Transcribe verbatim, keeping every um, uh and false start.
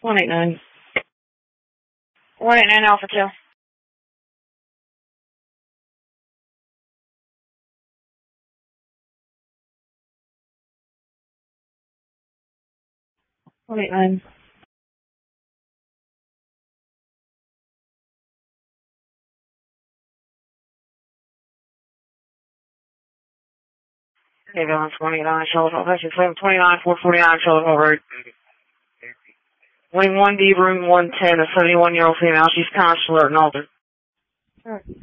one eight nine. one eight nine Alpha two. one eight nine. Okay, going one eight nine, Charlotte, Operation seven twenty-nine, four forty-nine, Charlotte, Road. Wing one D, room one ten, a seventy-one-year-old female. She's conscious, alert, and altered. Sure.